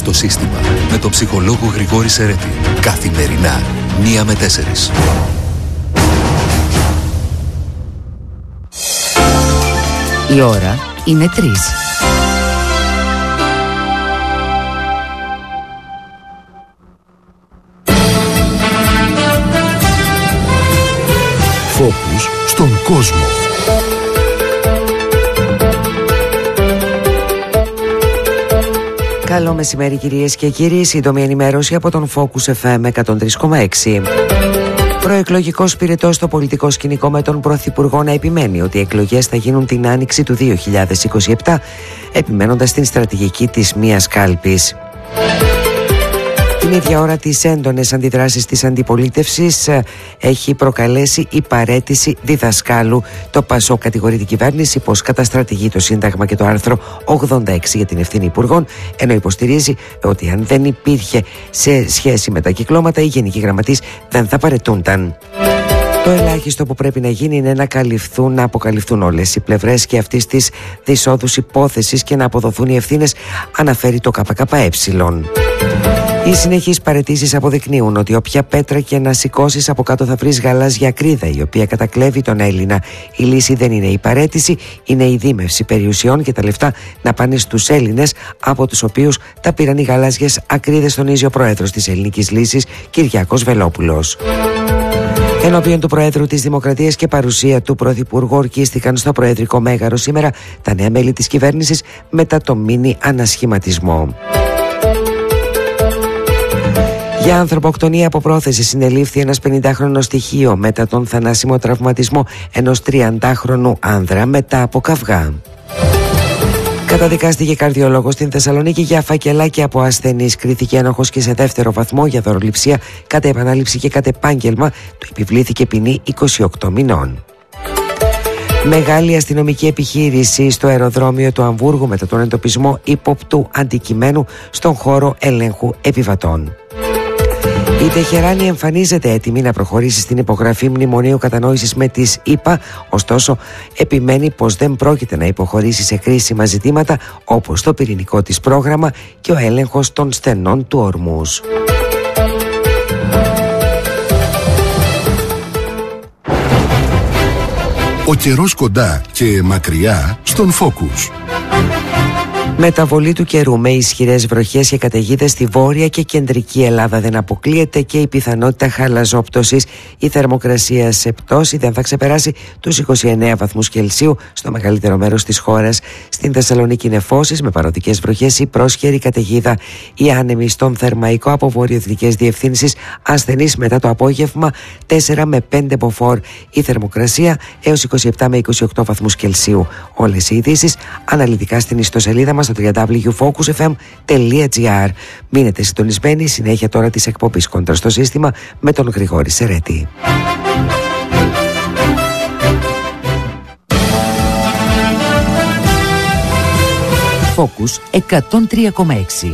το σύστημα με τον ψυχολόγο Γρηγόρη Σερέτη. Καθημερινά 1 με 4. Η ώρα είναι 3. Φόκους στον κόσμο. Καλό μεσημέρι κυρίες και κύριοι, σύντομη ενημέρωση από τον Focus FM 103,6. Προεκλογικός πυρετός στο πολιτικό σκηνικό με τον Πρωθυπουργό να επιμένει ότι οι εκλογές θα γίνουν την άνοιξη του 2027, επιμένοντας την στρατηγική της μίας κάλπης. Την ίδια ώρα τις έντονες αντιδράσεις της αντιπολίτευσης έχει προκαλέσει η παραίτηση διδασκάλου. Το ΠΑΣΟΚ κατηγορεί την κυβέρνηση πως καταστρατηγεί το Σύνταγμα και το άρθρο 86 για την ευθύνη υπουργών, ενώ υποστηρίζει ότι αν δεν υπήρχε σε σχέση με τα κυκλώματα, οι γενικοί γραμματείς δεν θα παραιτούνταν. Το ελάχιστο που πρέπει να γίνει είναι να αποκαλυφθούν όλες οι πλευρές και αυτής της δυσόδους υπόθεσης και να αποδοθούν οι ευθύνες, αναφέρει το ΚΚΕ. Οι συνεχείς παραιτήσεις αποδεικνύουν ότι όποια πέτρα και να σηκώσεις από κάτω θα βρεις γαλάζια ακρίδα, η οποία κατακλέβει τον Έλληνα. Η λύση δεν είναι η παραίτηση, είναι η δίμευση περιουσιών και τα λεφτά να πάνε στους Έλληνες, από τους οποίους τα πήραν οι γαλάζιες ακρίδες, τονίζει ο πρόεδρος της Ελληνικής Λύσης, Κυριάκος Βελόπουλος. Ενώπιον του Προέδρου της Δημοκρατίας και παρουσία του Πρωθυπουργού ορκίστηκαν στο Προεδρικό Μέγαρο σήμερα τα νέα μέλη της κυβέρνησης μετά το μίνι ανασχηματισμό. Για ανθρωποκτονία από πρόθεση συνελήφθη ένας 50χρονος στοιχείο μετά τον θανάσιμο τραυματισμό ενός 30χρονου άνδρα μετά από καυγά. Καταδικάστηκε καρδιολόγος στην Θεσσαλονίκη για φακελάκια από ασθενείς. Κρίθηκε ένοχος και σε δεύτερο βαθμό για δωροληψία κατά επανάληψη και κατά επάγγελμα. Του επιβλήθηκε ποινή 28 μηνών. Μεγάλη αστυνομική επιχείρηση στο αεροδρόμιο του Αμβούργου μετά τον εντοπισμό ύποπτου αντικειμένου στον χώρο ελέγχου επιβατών. Η Τεχεράνη εμφανίζεται έτοιμη να προχωρήσει στην υπογραφή μνημονίου κατανόησης με τις ΗΠΑ, ωστόσο επιμένει πως δεν πρόκειται να υποχωρήσει σε κρίσιμα ζητήματα όπως το πυρηνικό της πρόγραμμα και ο έλεγχος των στενών του Ορμούζ. Ο καιρός κοντά και μακριά στον Focus. Μεταβολή του καιρού με ισχυρές βροχές και καταιγίδες στη βόρεια και κεντρική Ελλάδα. Δεν αποκλείεται και η πιθανότητα χαλαζόπτωσης. Η θερμοκρασία σε πτώση δεν θα ξεπεράσει τους 29 βαθμούς Κελσίου στο μεγαλύτερο μέρος της χώρας. Στην Θεσσαλονίκη νεφώσεις με παροδικές βροχές ή πρόσχερη καταιγίδα. Οι άνεμοι στον Θερμαϊκό από βορειοεθνικές διευθύνσεις ασθενείς μετά το απόγευμα 4 με 5 μποφόρ. Η θερμοκρασία έως 27 με 28 βαθμούς Κελσίου. Όλες οι ειδήσεις αναλυτικά στην ιστοσελίδα μας στο www.focusfm.gr. Μείνετε συντονισμένοι, συνέχεια τώρα της εκπομπής Κόντρα στο σύστημα με τον Γρηγόρη Σερέτη. Focus 103,6.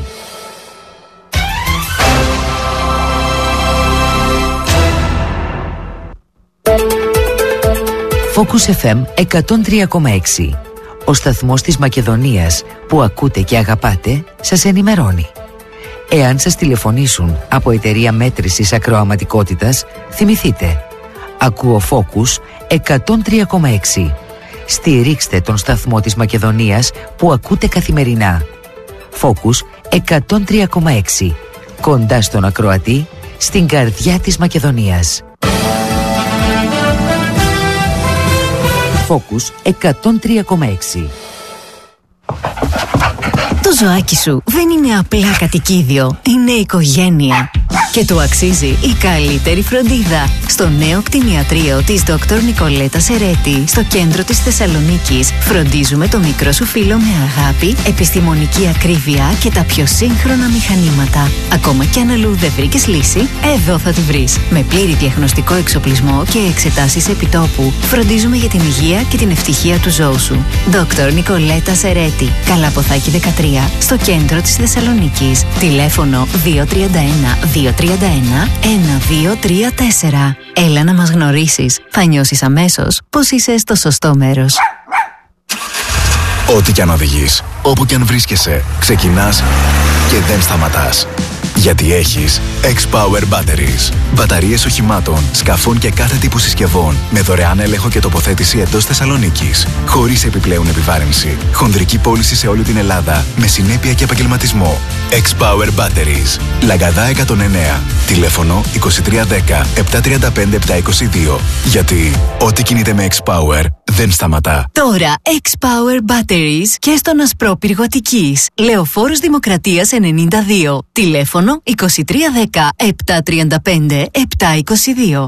Focus FM 103,6. Ο σταθμός της Μακεδονίας που ακούτε και αγαπάτε σας ενημερώνει. Εάν σας τηλεφωνήσουν από εταιρεία μέτρησης ακροαματικότητας, θυμηθείτε. Ακούω Focus 103,6. Στηρίξτε τον σταθμό της Μακεδονίας που ακούτε καθημερινά. Focus 103,6. Κοντά στον ακροατή, στην καρδιά της Μακεδονίας. Focus 103,6. Το ζωάκι σου δεν είναι απλά κατοικίδιο, είναι οικογένεια. Και του αξίζει η καλύτερη φροντίδα. Στο νέο κτηνιατρίο της Dr. Νικολέτα Σερέτη, στο κέντρο της Θεσσαλονίκης, φροντίζουμε το μικρό σου φίλο με αγάπη, επιστημονική ακρίβεια και τα πιο σύγχρονα μηχανήματα. Ακόμα κι αν αλλού δεν βρήκες λύση, εδώ θα τη βρεις. Με πλήρη διαγνωστικό εξοπλισμό και εξετάσεις επιτόπου, φροντίζουμε για την υγεία και την ευτυχία του ζώου σου. Dr. Νικολέτα Σερέτη, Καλαποθάκη 13, στο κέντρο της Θεσσαλονίκης. Τηλέφωνο 231-231-1234. Έλα να μας γνωρίσεις. Θα νιώσεις αμέσως πως είσαι στο σωστό μέρος. Ό,τι κι αν οδηγείς, όπου κι αν βρίσκεσαι, ξεκινάς και δεν σταματάς. Γιατί έχεις X-Power Batteries. Μπαταρίες οχημάτων, σκαφών και κάθε τύπου συσκευών με δωρεάν έλεγχο και τοποθέτηση εντός Θεσσαλονίκης. Χωρίς επιπλέον επιβάρυνση. Χονδρική πώληση σε όλη την Ελλάδα με συνέπεια και επαγγελματισμό. X-Power Batteries. Λαγκαδά 109. Τηλέφωνο 2310 735 722. Γιατί ό,τι κινείται με X-Power δεν σταματά. Τώρα X-Power Batteries και στον Ασπρόπυργο Αττικής. Λεωφόρος Δημοκρατίας 92. Τηλέφωνο 2310 735 722.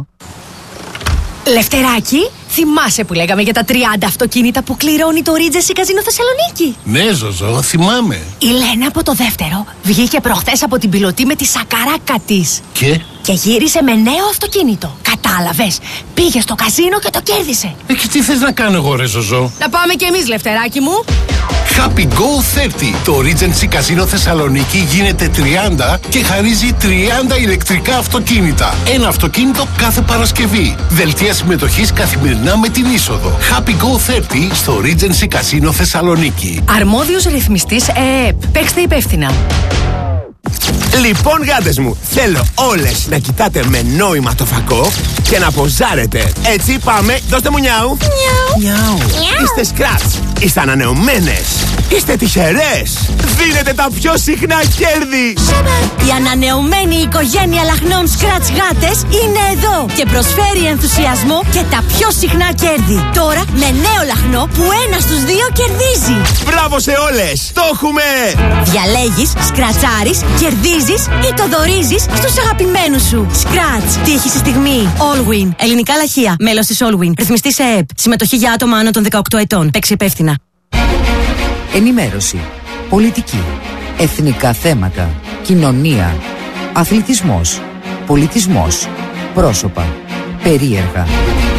Λευτεράκη, θυμάσαι που λέγαμε για τα 30 αυτοκίνητα που κληρώνει το Regency Casino Θεσσαλονίκη? Ναι, Ζωζό, θυμάμαι. Η Λένα από το δεύτερο βγήκε προχθές από την πιλωτή με τη σακαράκα της. Και γύρισε με νέο αυτοκίνητο. Κατάλαβες, πήγε στο καζίνο και το κέρδισε. Και τι θες να κάνω εγώ, ρε Ζωζό? Να πάμε κι εμείς, Λευτεράκη μου. Happy Go 30. Το Regency Casino Θεσσαλονίκη γίνεται 30 και χαρίζει 30 ηλεκτρικά αυτοκίνητα. Ένα αυτοκίνητο κάθε Παρασκευή. Δελτία συμμετοχής καθημερινά με την είσοδο. Happy Go 30 στο Regency Casino Θεσσαλονίκη. Αρμόδιος ρυθμιστής ΕΕΠ. Παίξτε υπεύθυνα. Λοιπόν, γάτες μου, θέλω όλες να κοιτάτε με νόημα το φακό και να ποζάρετε. Έτσι, πάμε, δώστε μου νιάου. Νιάου. Είστε σκράτς, είστε ανανεωμένες, είστε τυχερές. Δίνετε τα πιο συχνά κέρδη. Η ανανεωμένη οικογένεια λαχνών Scratch γάτες είναι εδώ και προσφέρει ενθουσιασμό και τα πιο συχνά κέρδη. Τώρα με νέο λαχνό που ένας στους δύο κερδίζει. Μπράβο σε όλες, το έχουμε. Διαλέγεις, σκρατσάρεις, κερδίζεις ή το δωρίζεις στους αγαπημένους σου. Scratch, τύχη στη στιγμή. Allwin, ελληνικά λαχεία, μέλος της Allwin, ρυθμιστής ΕΕΠ. Συμμετοχή για άτομα άνω των 18 ετών. Παίξει υπεύθυνα. Ενημέρωση, πολιτική, εθνικά θέματα, κοινωνία, αθλητισμός, πολιτισμός, πρόσωπα, περίεργα.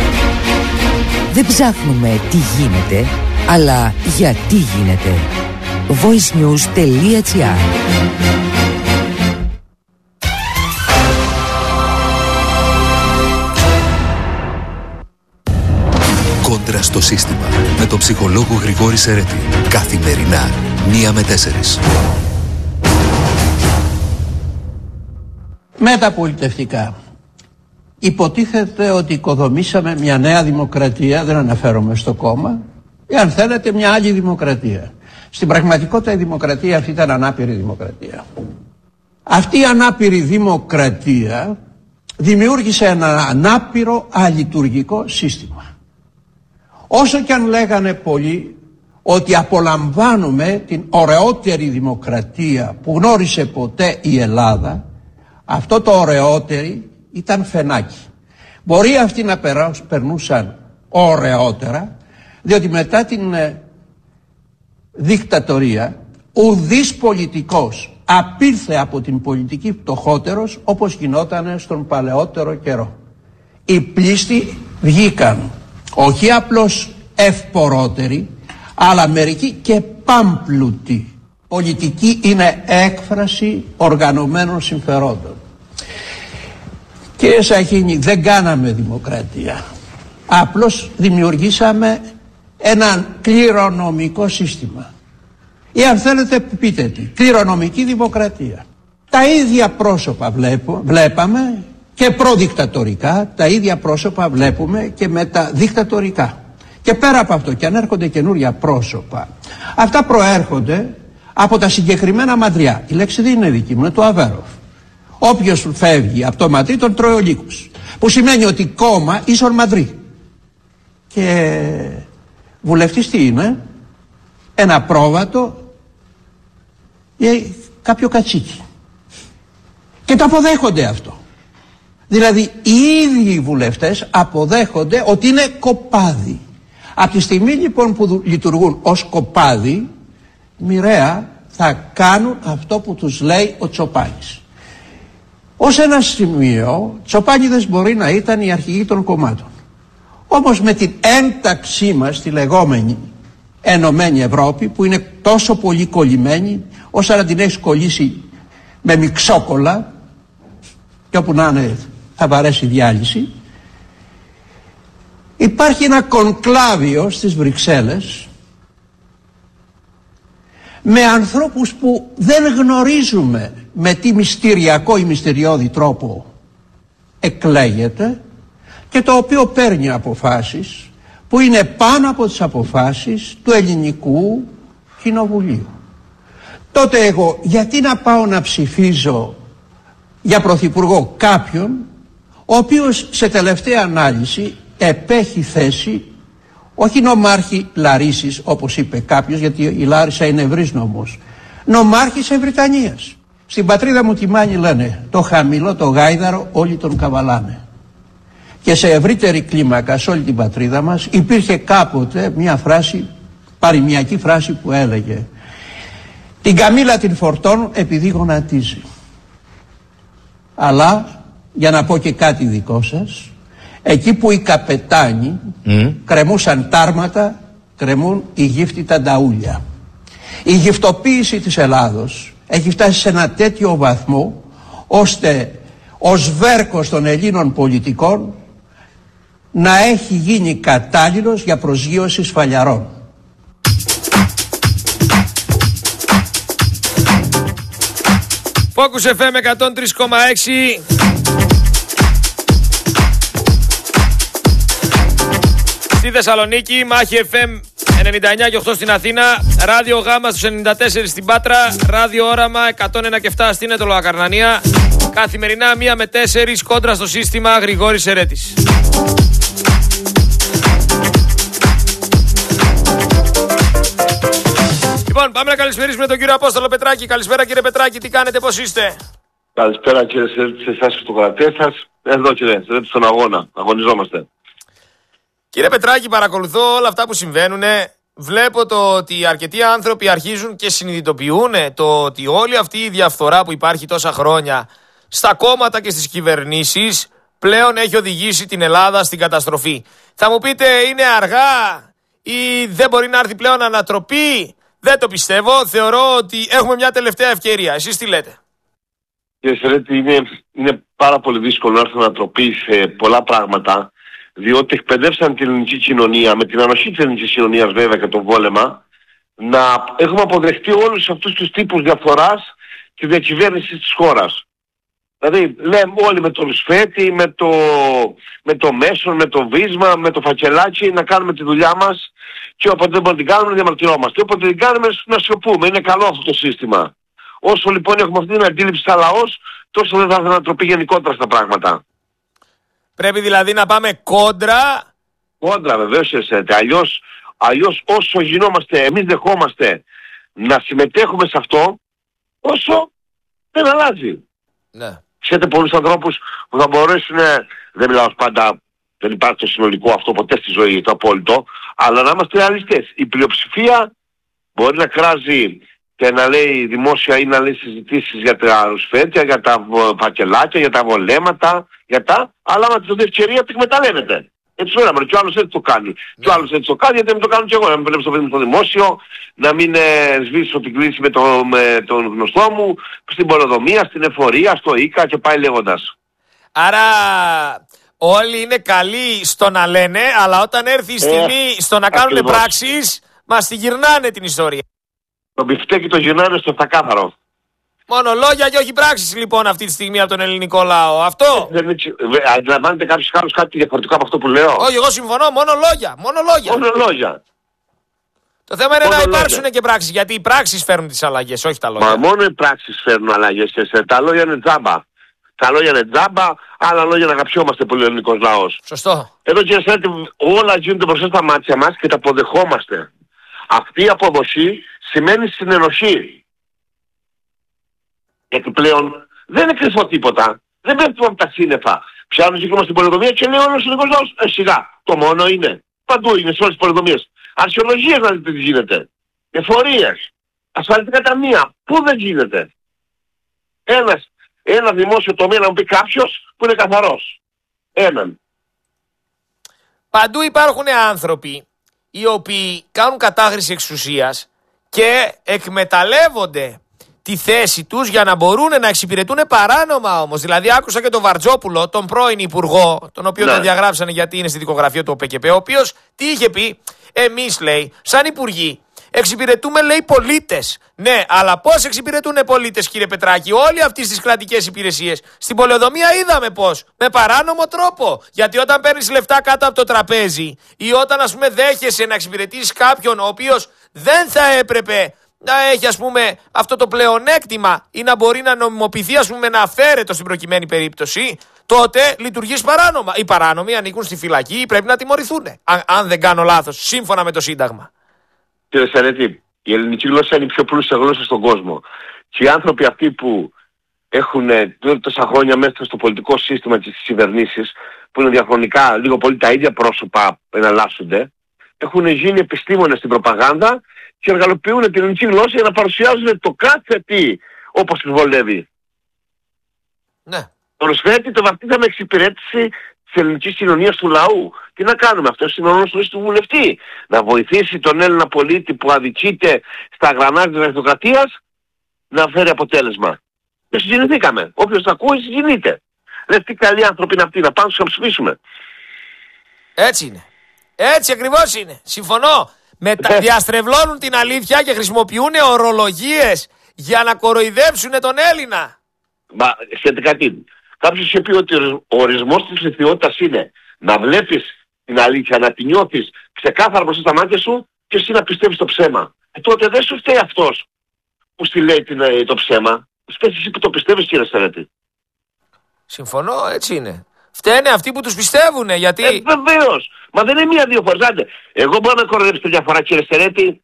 Δεν ψάχνουμε τι γίνεται, αλλά γιατί γίνεται. voicenews.gr. Κόντρα στο σύστημα με τον ψυχολόγο Γρηγόρη Σερέτη. Καθημερινά 1 με 4. Μεταπολιτευτικά. Υποτίθεται ότι οικοδομήσαμε μια νέα δημοκρατία, δεν αναφέρομαι στο κόμμα, ή αν θέλετε μια άλλη δημοκρατία. Στην πραγματικότητα η δημοκρατία αυτή ήταν ανάπηρη δημοκρατία. Αυτή η ανάπηρη δημοκρατία δημιούργησε ένα ανάπηρο αλειτουργικό σύστημα. Όσο και αν λέγανε πολλοί ότι απολαμβάνουμε την ωραιότερη δημοκρατία που γνώρισε ποτέ η Ελλάδα, αυτό το ωραιότερη ήταν φαινάκι. Μπορεί αυτοί να περνούσαν ωραιότερα, διότι μετά την δικτατορία ουδής πολιτικός απήλθε από την πολιτική πτωχότερος όπως γινόταν στον παλαιότερο καιρό. Οι πλήστοι βγήκαν όχι απλώς ευπορότεροι, αλλά μερικοί και πάμπλουτοι. Πολιτική είναι έκφραση οργανωμένων συμφερόντων. Κύριε Σαχίνη, δεν κάναμε δημοκρατία. Απλώς δημιουργήσαμε ένα κληρονομικό σύστημα. Ή αν θέλετε πείτε τι, κληρονομική δημοκρατία. Τα ίδια πρόσωπα βλέπαμε και προδικτατορικά, τα ίδια πρόσωπα βλέπουμε και μεταδικτατορικά. Και πέρα από αυτό, και αν έρχονται καινούρια πρόσωπα, αυτά προέρχονται από τα συγκεκριμένα μαντριά. Η λέξη δεν είναι δική μου, είναι του Αβέροφ. Όποιος φεύγει από το μαντρί τον τρώει ο λύκος. Που σημαίνει ότι κόμμα ίσον μαντρί. Και βουλευτής τι είναι? Ένα πρόβατο ή κάποιο κατσίκι. Και το αποδέχονται αυτό. Δηλαδή οι ίδιοι οι βουλευτές αποδέχονται ότι είναι κοπάδι. Από τη στιγμή λοιπόν που λειτουργούν ως κοπάδι, μοιραία θα κάνουν αυτό που τους λέει ο Τσοπάνης. Ως ένα σημείο, Τσοπάνιδες μπορεί να ήταν οι αρχηγοί των κομμάτων. Όμως με την ένταξή μας στη λεγόμενη Ενωμένη Ευρώπη, που είναι τόσο πολύ κολλημένη, ώστε να την έχεις κολλήσει με μιξόκολλα και όπου να είναι θα βαρέσει διάλυση, υπάρχει ένα κονκλάβιο στις Βρυξέλλες με ανθρώπους που δεν γνωρίζουμε με τι μυστηριακό ή μυστηριώδη τρόπο εκλέγεται και το οποίο παίρνει αποφάσεις που είναι πάνω από τις αποφάσεις του ελληνικού κοινοβουλίου. Τότε εγώ γιατί να πάω να ψηφίζω για πρωθυπουργό κάποιον ο οποίος σε τελευταία ανάλυση επέχει θέση όχι νομάρχη Λαρίσης όπως είπε κάποιος, γιατί η Λάρισα είναι ευρύς νομός, νομάρχης Ευρυτανίας. Στην πατρίδα μου τη Μάνη λένε το χαμηλό το γάιδαρο όλοι τον καβαλάνε. Και σε ευρύτερη κλίμακα σε όλη την πατρίδα μας υπήρχε κάποτε μια φράση, παροιμιακή φράση που έλεγε την καμήλα την φορτώνουν επειδή γονατίζει. Αλλά για να πω και κάτι δικό σας, εκεί που οι καπετάνοι κρεμούσαν τάρματα, κρεμούν οι γύφτητα νταούλια. Η γυφτοποίηση της Ελλάδος έχει φτάσει σε ένα τέτοιο βαθμό ώστε ο σβέρκος των Ελλήνων πολιτικών να έχει γίνει κατάλληλος για προσγείωση σφαλιαρών. Focus FM 103,6. Στη Θεσσαλονίκη, Μάχη FM 99 και 8 στην Αθήνα, Ράδιο Γάμα στους 94 στην Πάτρα, Ράδιο Όραμα 101 και 7 στην Αιτωλοακαρνανία. Καθημερινά 1 με 4 κόντρα στο σύστημα Γρηγόρης Ερέτης. Λοιπόν, πάμε να καλησπερίσουμε τον κύριο Απόστολο Πετράκη. Καλησπέρα κύριε Πετράκη, τι κάνετε, πώς είστε? Καλησπέρα κύριε Σερέτη, σε εσάς και στο γραφείο σας. Εδώ κύριε Σερέτη, στον αγώνα. Αγωνιζόμαστε. Κύριε Πετράκη, παρακολουθώ όλα αυτά που συμβαίνουν. Βλέπω το ότι αρκετοί άνθρωποι αρχίζουν και συνειδητοποιούν το ότι όλη αυτή η διαφθορά που υπάρχει τόσα χρόνια στα κόμματα και στις κυβερνήσεις πλέον έχει οδηγήσει την Ελλάδα στην καταστροφή. Θα μου πείτε, είναι αργά ή δεν μπορεί να έρθει πλέον ανατροπή? Δεν το πιστεύω. Θεωρώ ότι έχουμε μια τελευταία ευκαιρία. Εσείς τι λέτε? Κύριε Σερέτη, είναι πάρα πολύ δύσκολο να έρθει ανατροπή σε πολλά πράγματα, διότι εκπαιδεύσαν την ελληνική κοινωνία, με την ανοχή της ελληνικής κοινωνίας βέβαια και το βόλεμα, να έχουμε αποδεχτεί όλους αυτούς τους τύπους διαφθοράς και διακυβέρνησης της χώρας. Δηλαδή λέμε όλοι με το ρουσφέτη, με το μέσον, με το βίσμα, με το φακελάκι να κάνουμε τη δουλειά μας και όποτε δεν μπορούμε να την κάνουμε να διαμαρτυρόμαστε. Όποτε την κάνουμε να σιωπούμε. Είναι καλό αυτό το σύστημα. Όσο λοιπόν έχουμε αυτή την αντίληψη σαν λαός, τόσο δεν θα έρθει ανατροπή γενικότερα στα πράγματα. Πρέπει δηλαδή να πάμε κόντρα. Κόντρα βεβαίως εσέτε. Αλλιώς όσο γινόμαστε, εμείς δεχόμαστε να συμμετέχουμε σε αυτό, όσο δεν αλλάζει. Ναι. Ξέρετε πολλούς ανθρώπους που θα μπορέσουν, δεν μιλάω πάντα, δεν υπάρχει το συνολικό αυτό ποτέ στη ζωή, το απόλυτο, αλλά να είμαστε ρεαλιστές. Η πλειοψηφία μπορεί να κράζει και να λέει δημόσια ή να λέει συζητήσεις για τα ρουσφέτια, για τα φακελάκια, για τα βολέματα, αλλά άμα την ευκαιρία την εκμεταλλεύεται. Έτσι ωραία, και ο άλλος έτσι το κάνει. Και ο άλλος έτσι το κάνει, γιατί δεν το κάνω και εγώ. Να μην βλέπω το παιδί μου στο δημόσιο, να μην σβήσω την κλίση με τον γνωστό μου, στην πολεοδομία, στην εφορία, στο ΙΚΑ και πάει λέγοντας. Άρα όλοι είναι καλοί στο να λένε, αλλά όταν έρθει η στιγμή στο να κάνουν πράξεις, μας τη γυρνάνε την ιστορία. Το μπιφτέκι το γυρνάνε στο στακάθαρο. Μόνο λόγια και όχι πράξεις λοιπόν αυτή τη στιγμή από τον ελληνικό λαό. Αυτό. Αντιλαμβάνεται κάποιος άλλος κάτι διαφορετικό από αυτό που λέω? Όχι, εγώ συμφωνώ. Μόνο λόγια. Μόνο λόγια. Το θέμα είναι να υπάρξουν και πράξεις. Γιατί οι πράξεις φέρνουν τις αλλαγές, όχι τα λόγια. Μα μόνο οι πράξεις φέρνουν αλλαγές. Τα λόγια είναι τζάμπα. Άλλα λόγια να αγαπιόμαστε πολύ ο ελληνικός λαός. Σωστό. Εδώ κύριε Σέρτη, όλα γίνονται μπροστά στα μάτια μας και τα αποδεχόμαστε. Αυτή η αποδοχή σημαίνει συνενοχή. Γιατί πλέον δεν είναι κρυφό τίποτα. Δεν πέφτουμε από τα σύννεφα. Πιάνουν κύκλωμα στην πολεοδομία και λέει όλος ο ελληνικός λαός, σιγά. Το μόνο είναι. Παντού είναι σε όλες τις πολεοδομίες. Αρχαιολογίες να δείτε τι γίνεται. Εφορίες. Ασφαλιστικά ταμεία. Πού δεν γίνεται. Ένα δημόσιο τομέα να μου πει κάποιος που είναι καθαρός. Έναν. Παντού υπάρχουν άνθρωποι οι οποίοι κάνουν κατάχρηση εξουσίας και εκμεταλλεύονται τη θέση τους για να μπορούν να εξυπηρετούν παράνομα όμως. Δηλαδή άκουσα και τον Βαρτζόπουλο, τον πρώην υπουργό, τον οποίο τον διαγράψανε γιατί είναι στη δικογραφία του ΟΠΚΠ, ο οποίος τι είχε πει? Εμείς, λέει, σαν υπουργοί, Εξυπηρετούμε, λέει, πολίτες. Ναι, αλλά πώς εξυπηρετούν πολίτες, κύριε Πετράκη, όλοι αυτές τις κρατικές υπηρεσίες? Στην πολεοδομία είδαμε πώς. Με παράνομο τρόπο. Γιατί όταν παίρνεις λεφτά κάτω από το τραπέζι ή όταν, ας πούμε, δέχεσαι να εξυπηρετήσεις κάποιον ο οποίος δεν θα έπρεπε να έχει, ας πούμε, αυτό το πλεονέκτημα ή να μπορεί να νομιμοποιηθεί, ας πούμε, να αυθαίρετο στην προκειμένη περίπτωση, τότε λειτουργείς παράνομα. Οι παράνομοι ανήκουν στη φυλακή ή πρέπει να τιμωρηθούν. Αν δεν κάνω λάθος, σύμφωνα με το Σύνταγμα. Κύριε Σαρέτη, η ελληνική γλώσσα είναι η πιο πλούσια γλώσσα στον κόσμο. Και οι άνθρωποι αυτοί που έχουν τόσα χρόνια μέσα στο πολιτικό σύστημα και στις κυβερνήσεις, που είναι διαχρονικά λίγο πολύ τα ίδια πρόσωπα που εναλλάσσονται, έχουν γίνει επιστήμονες στην προπαγάνδα και εργαλοποιούν την ελληνική γλώσσα για να παρουσιάζουν το κάθε τι όπως τους βολεύει. Ναι. Προσφέρει το βαφτίζαμε εξυπηρέτηση της ελληνικής κοινωνίας του λαού. Τι να κάνουμε, αυτός είναι ο ρόλος του βουλευτή. Να βοηθήσει τον Έλληνα πολίτη που αδικείται στα γρανάζια της αριστοκρατίας να φέρει αποτέλεσμα. Και συγκινηθήκαμε. Όποιος τα ακούει συγκινείται. Λες τι καλοί άνθρωποι είναι αυτοί, να πάμε να ψηφίσουμε. Έτσι είναι. Έτσι ακριβώς είναι. Συμφωνώ. Διαστρεβλώνουν την αλήθεια και χρησιμοποιούν ορολογίες για να κοροϊδέψουν τον Έλληνα. Μα ξέρετε κάτι. Κάποιος είχε πει ότι ο ορισμός της ηθιότητας είναι να βλέπεις την αλήθεια, να την νιώθεις ξεκάθαρα μπροστά στα μάτια σου και εσύ να πιστεύεις το ψέμα. Τότε δεν σου φταίει αυτός που στη λέει το ψέμα. Σπες εσύ που το πιστεύεις, κύριε Σαρέτη. Συμφωνώ, έτσι είναι. Φταίνε αυτοί που τους πιστεύουνε, γιατί... Βεβαίως. Μα δεν είναι μία-δύο φορές. Άντε. Εγώ μπορώ να με κοροϊδέψετε μια φορά, κύριε Σαρέτη.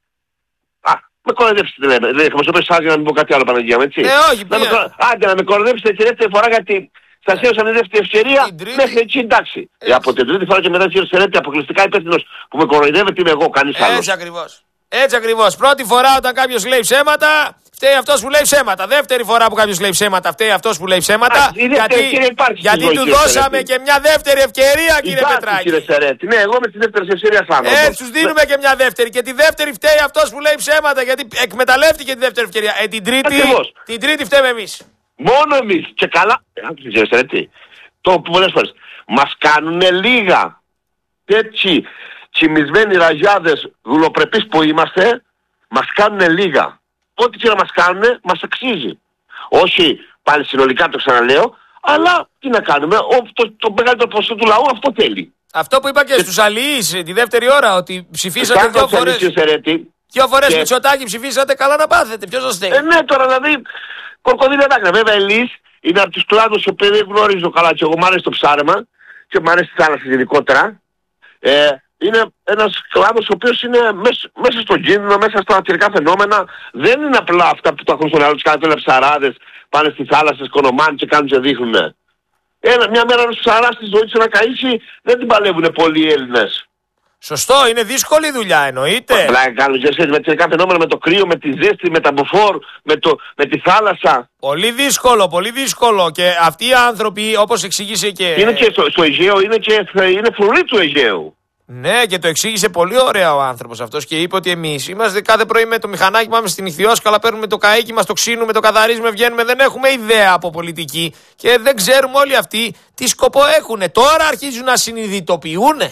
Με κοροϊδέψετε, λέμε. Δεν είχαμε στο πες για να μην πω κάτι άλλο, Παναγία μου, έτσι. Όχι, Άντε να με κοροϊδέψετε τη δεύτερη φορά, γιατί σας έδωσα μια δεύτερη ευκαιρία. Μέχρι εκεί εντάξει. Από την τρίτη φορά και μετά, κύριε Σαρέτη, αποκλειστικά υπεύθυνος που με κοροϊδεύεται είμαι εγώ, κανείς άλλος. Έτσι ακριβώς. Έτσι ακριβώς. Πρώτη φορά όταν κάποιος λέει ψέματα, φταίει αυτός που λέει ψέματα. Δεύτερη φορά που κάποιος λέει ψέματα, φταίει αυτός που λέει ψέματα. Γιατί του δώσαμε και μια δεύτερη ευκαιρία, κύριε Πετράκη. Κύριε Σαρέτη. Ναι, εγώ με τη δεύτερη ευκαιρία θα είμαι. Τους δίνουμε και μια δεύτερη. Και τη δεύτερη φταίει αυτός που λέει ψέματα, γιατί εκμεταλλεύτηκε τη δεύτερη ευκαιρία. Την τρίτη φταίμε εμείς. Μόνο εμείς. Και καλά. Κύριε Σαρέτη. Το πολλές φορές. Μας κάνουνε λίγα. Έτσι. Τσιμισμένοι ραγιάδες δουλοπρεπείς που είμαστε, μας κάνουνε λίγα. Ό,τι και να μας κάνουνε, μας αξίζει. Όχι πάλι συνολικά, το ξαναλέω, αλλά τι να κάνουμε, το μεγαλύτερο ποσό του λαού αυτό θέλει. Αυτό που είπα και στους αλληλείς τη δεύτερη ώρα, ότι ψηφίσατε 2 φορές. 2 φορές Μητσοτάκη ψηφίσατε, καλά να πάθετε. Ποιος σας θέλει. Ναι, τώρα δηλαδή, κορκοδίλια δάκρυα. Βέβαια, Ελλής είναι από τους κλάδους που δεν γνωρίζω καλά και εγώ μ' αρέσει το ψάρεμα και μ' αρέσει τη θάλασσα γενικότερα. Είναι ένας κλάδος ο οποίος είναι μέσα στον κίνδυνο, μέσα στα ατυρικά φαινόμενα. Δεν είναι απλά αυτά που το έχουν στο νεάλο τους κάνουν ψαράδες, πάνε στη θάλασσα, σκονομάνε και κάνουν και δείχνουν. Μια μέρα ένας ψαράς στη ζωή του να καήσει, δεν την παλεύουν πολλοί οι Έλληνες. Σωστό, είναι δύσκολη δουλειά, εννοείται. Απλά κάνουν και εσείς με ατυρικά φαινόμενα, με το κρύο, με τη ζέστη, με τα μποφόρ, με τη θάλασσα. Πολύ δύσκολο, πολύ δύσκολο. Και αυτοί οι άνθρωποι, όπως εξήγησε και... Είναι και στο Αιγαίο, είναι φρουρή του Αιγαίου. Ναι, και το εξήγησε πολύ ωραία ο άνθρωπος αυτός και είπε ότι εμείς είμαστε κάθε πρωί με το μηχανάκι, πάμε στην Ιχθυόσκαλα, παίρνουμε το καΐκι μας, το ξύνουμε, το καθαρίζουμε, βγαίνουμε, δεν έχουμε ιδέα από πολιτική και δεν ξέρουμε όλοι αυτοί τι σκοπό έχουν. Τώρα αρχίζουν να συνειδητοποιούνε.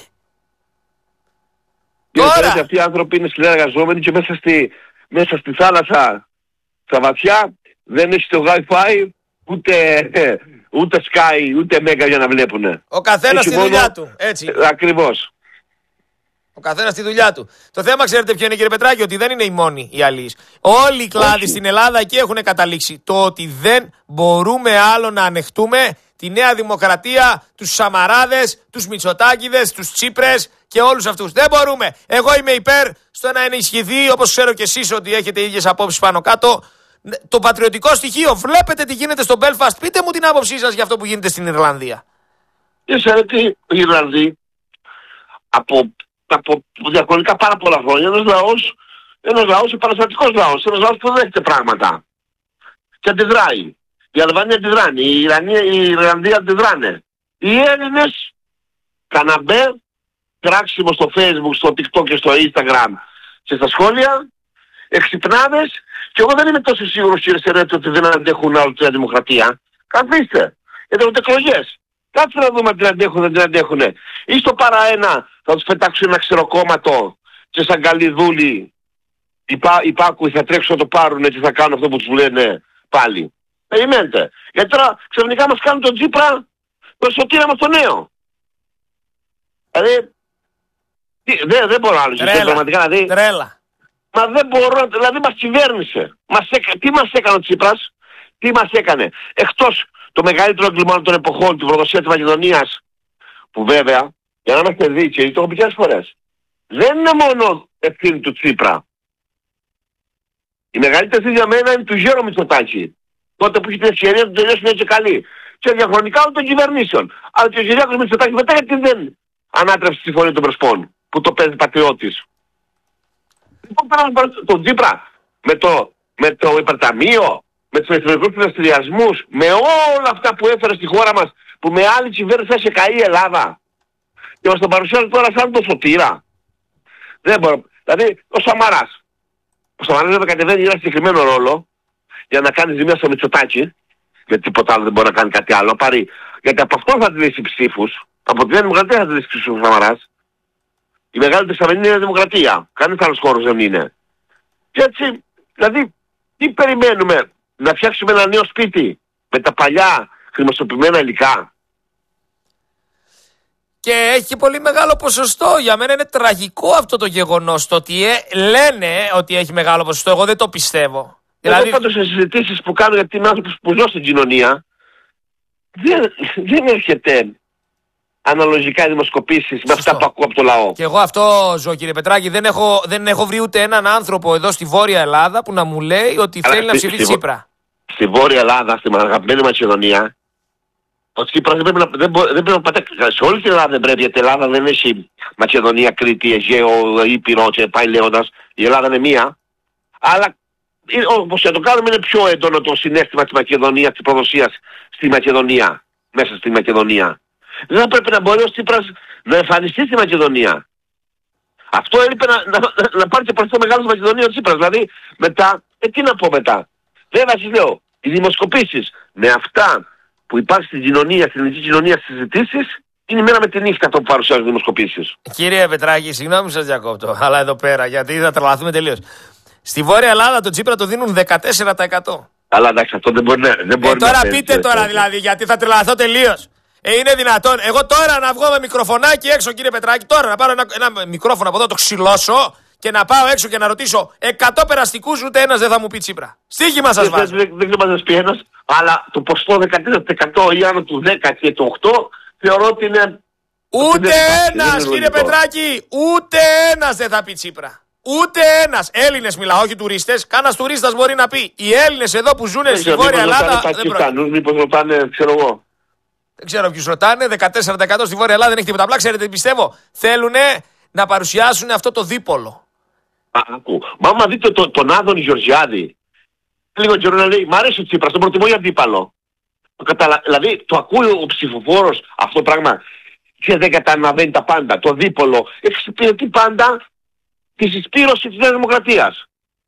Τώρα! Αυτοί οι άνθρωποι είναι συνεργαζόμενοι και μέσα στη θάλασσα, στα βαθιά, δεν έχει το Wi-Fi, ούτε Sky, ούτε Mega για να βλέπουνε. Ο καθένας στη δουλειά του, έτσι. Ακριβώς. Ο καθένας στη δουλειά του. Το θέμα, ξέρετε ποιο είναι, κύριε Πετράκη, ότι δεν είναι οι μόνοι οι αλλοίς. Όλοι οι κλάδοι στην Ελλάδα εκεί έχουν καταλήξει. Το ότι δεν μπορούμε άλλο να ανεχτούμε τη Νέα Δημοκρατία, τους Σαμαράδες, τους Μητσοτάκηδες, τους Τσίπρες και όλους αυτούς. Δεν μπορούμε. Εγώ είμαι υπέρ στο να ενισχυθεί, όπως ξέρω και εσείς ότι έχετε ίδιες απόψεις πάνω κάτω, το πατριωτικό στοιχείο. Βλέπετε τι γίνεται στο Belfast. Πείτε μου την άποψή σας για αυτό που γίνεται στην Ιρλανδία. Ξέρετε, οι Ιρλανδοί από διαχρονικά πάρα πολλά χρόνια ένας λαός επαναστατικός λαός, ένας λαός που δέχεται πράγματα και αντιδράει. Η Αλβανία αντιδράνε, η Ιρλανδία αντιδράνε. Οι Έλληνες καναμπέ, κράξιμο στο Facebook, στο TikTok και στο Instagram και στα σχόλια, εξυπνάδες, και εγώ δεν είμαι τόσο σίγουρος, κύριε Σερέτη, ότι δεν αντέχουν άλλο τη δημοκρατία. Καθίστε, γιατί έχουν εκλογές. Κάτσε να δούμε αν την αντέχουν, δεν την αντέχουνε. Ή στο παραένα θα τους πετάξουν ένα ξεροκόμματο και σαν καλή δούλη υπάκουοι θα τρέξουν να το πάρουν, έτσι θα κάνουν αυτό που τους λένε πάλι. Περιμένετε. Γιατί τώρα ξαφνικά μας κάνουν τον Τσίπρα το σωτήρα μας το νέο. Δηλαδή, δεν μπορώ άλλο. Πραγματικά δηλαδή. Τρέλα. Μα δεν μπορώ, δηλαδή μας κυβέρνησε. Τι μας έκανε ο Τσίπρας, τι μας έκανε. Εκτός το μεγαλύτερο έγκλημα των εποχών, τη προδοσία της Μακεδονίας, που βέβαια, για να είμαστε δίκαιοι, το έχω πει πολλές φορές, δεν είναι μόνο ευθύνη του Τσίπρα. Η μεγαλύτερη ευθύνη για μένα είναι του Γιώργου Μητσοτάκη. Τότε που είχε την ευκαιρία να του τελειώσουν έτσι καλή. Και διαχρονικά όλων των κυβερνήσεων. Αλλά και ο Κυριάκος Μητσοτάκης μετά γιατί δεν ανάτρεψε τη συμφωνία των Πρεσπών, που το παίζει πατριώτης. Λοιπόν, τον Τσίπρα με το υπερταμείο, με τους εθνικούς δραστηριασμούς, με όλα αυτά που έφερε στη χώρα μας, που με άλλη κυβέρνηση θα είχε καεί η Ελλάδα. Και μας τον παρουσιάζει τώρα σαν το σωτήρα. Δεν μπορώ. Δηλαδή, ο Σαμαράς. Ο Σαμαράς βέβαια κατεβαίνει ένα συγκεκριμένο ρόλο για να κάνει ζημία στο Μητσοτάκη, γιατί τίποτα άλλο δεν μπορεί να κάνει κάτι άλλο. Πάρει, γιατί από αυτό θα αντιλήσει ψήφους, από τη Νέα Δημοκρατία θα αντιλήσει ψήφους ο Σαμαράς. Η μεγάλη δεξαμενή είναι η Δημοκρατία. Κανείς άλλος χώρος δεν είναι. Και έτσι, δηλαδή, τι περιμένουμε, να φτιάξουμε ένα νέο σπίτι με τα παλιά χρηματοποιημένα υλικά. Και έχει πολύ μεγάλο ποσοστό. Για μένα είναι τραγικό αυτό το γεγονός. Το ότι λένε ότι έχει μεγάλο ποσοστό. Εγώ δεν το πιστεύω. Δηλαδή, εγώ πάντως σε συζητήσεις που κάνω, γιατί είμαι άνθρωπος που ζω στην κοινωνία, δεν έρχεται αναλογικά δημοσκοπήσεις με αυτά που ακούω από το λαό. Και εγώ αυτό ζω, κύριε Πετράκη. Δεν έχω βρει ούτε έναν άνθρωπο εδώ στη Βόρεια Ελλάδα που να μου λέει ότι θέλει να ψηφίσει Τσίπρα. Στη Βόρεια Ελλάδα, στην αγαπημένη Μακεδονία, ο Τσίπρας δεν πρέπει να πατάει. Σε όλη την Ελλάδα δεν πρέπει, γιατί η Ελλάδα δεν έχει Μακεδονία, Κρήτη, Αιγαίο, Ήπειρο και πάει λέγοντας. Η Ελλάδα είναι μία. Αλλά όπως να το κάνουμε είναι πιο έντονο το συναίσθημα της Μακεδονίας, της προδοσίας στη Μακεδονία, μέσα στη Μακεδονία. Δεν θα πρέπει να μπορεί ο Τσίπρας να εμφανιστεί στη Μακεδονία. Αυτό έλειπε να πάρει και πρωτό μεγάλο στη Μακεδονία ο Τσίπρας. Δηλαδή μετά, τι να πω μετά. Βέβαια σας λέω, οι δημοσκοπήσεις με αυτά που υπάρχει στην κοινωνία, στην ελληνική κοινωνία στις συζητήσεις, είναι η μέρα με τη νύχτα αυτό που παρουσιάζουν οι δημοσκοπήσεις. Κύριε Πετράκη, συγγνώμη σας διακόπτω, αλλά εδώ πέρα, γιατί θα τρελαθούμε τελείως. Στη Βόρεια Ελλάδα τον Τσίπρα το δίνουν 14%. Αλλά εντάξει, αυτό δεν μπορεί να τώρα πείτε τώρα δηλαδή, γιατί θα τρελαθώ τελείως. Είναι δυνατόν εγώ τώρα να βγω με μικροφωνάκι έξω, κύριε Πετράκη, τώρα να πάρω ένα μικρόφωνο από εδώ, το ξυλώσω και να πάω έξω και να ρωτήσω 100 περαστικούς, ούτε ένας δεν θα μου πει Τσίπρα. Στοίχημα σας βάζω. Δεν θα μας πει ένας, αλλά το ποσοστό 14% ή άνω του 10 και του 8 θεωρώ ότι είναι... Ούτε ένας, κύριε Πετράκη, ούτε ένας δεν θα πει Τσίπρα. Ούτε ένας. Έλληνες μιλάω, όχι τουρίστες. Κάνας τουρίστας μπορεί να πει. Οι Έλληνες εδώ που ζουν στη Βόρεια Ελλάδα. Μήπως ρωτάνε, ξέρω εγώ. Δεν ξέρω ποιους ρωτάνε. 14% στη Βόρεια Ελλάδα δεν έχει τίποτα. Απλά ξέρετε, πιστεύω. Θέλουν να παρουσιάσουν αυτό το δίπολο. Μα άμα δείτε τον Άδωνη Γεωργιάδη, λίγο καιρό να λέει: μ' αρέσει ο Τσίπρας, τον προτιμώ για αντίπαλο. Δηλαδή το ακούει ο ψηφοφόρος αυτό το πράγμα και δεν καταλαβαίνει τα πάντα. Το δίπολο εξυπηρετεί πάντα τη συσπήρωση της Νέας Δημοκρατίας.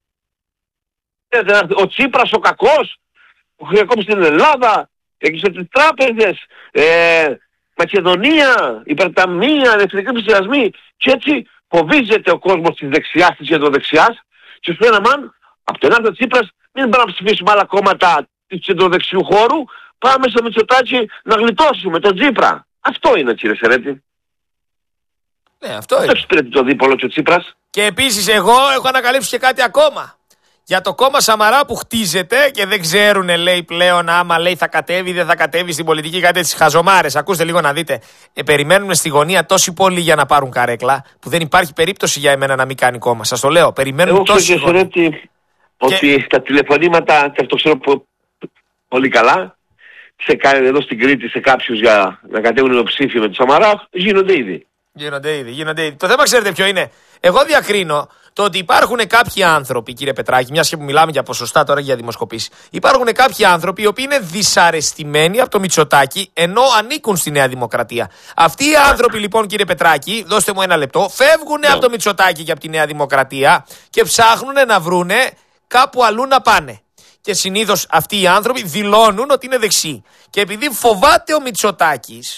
Ο Τσίπρας ο κακός, που ακόμη στην Ελλάδα, έκλεισε τις τράπεζες, Μακεδονία, υπερταμεία, εθνικοί πλησιασμοί, και έτσι φοβίζεται ο κόσμος της δεξιάς, της κεντροδεξιάς, και σου λένε αμάν, από τον άλλο Τσίπρας, μην μπορούμε να ψηφίσουμε άλλα κόμματα του κεντροδεξιού χώρου, πάμε στο Μητσοτάκη να γλιτώσουμε τον Τσίπρα. Αυτό είναι, κύριε Σερέτη. Ναι, αυτό είναι. Το εξυπηρετεί το δίπολο και ο Τσίπρας. Και επίσης εγώ έχω ανακαλύψει και κάτι ακόμα. Για το κόμμα Σαμαρά που χτίζεται και δεν ξέρουν, λέει, πλέον άμα λέει θα κατέβει ή δεν θα κατέβει στην πολιτική, κάτι τις χαζομάρες. Ακούστε λίγο να δείτε. Περιμένουν στη γωνία τόσοι πολλοί για να πάρουν καρέκλα, που δεν υπάρχει περίπτωση για εμένα να μην κάνει κόμμα. Σας το λέω. Περιμένουν τόσοι πολλοί. Ότι τα τηλεφωνήματα, και αυτό ξέρω πολύ καλά, εδώ στην Κρήτη σε κάποιους για να κατέβουν υποψήφοι με τη Σαμαρά, γίνονται ήδη. Γίνονται ήδη. Το θέμα ξέρετε ποιο είναι. Εγώ διακρίνω το ότι υπάρχουν κάποιοι άνθρωποι, κύριε Πετράκη, μιας και που μιλάμε για ποσοστά τώρα για δημοσκοπήσεις, υπάρχουν κάποιοι άνθρωποι οι οποίοι είναι δυσαρεστημένοι από το Μητσοτάκη ενώ ανήκουν στη Νέα Δημοκρατία. Αυτοί οι άνθρωποι λοιπόν, κύριε Πετράκη, δώστε μου ένα λεπτό, φεύγουν από το Μητσοτάκη και από τη Νέα Δημοκρατία και ψάχνουν να βρούνε κάπου αλλού να πάνε. Και συνήθως αυτοί οι άνθρωποι δηλώνουν ότι είναι δεξιοί. Και επειδή φοβάται ο Μητσοτάκης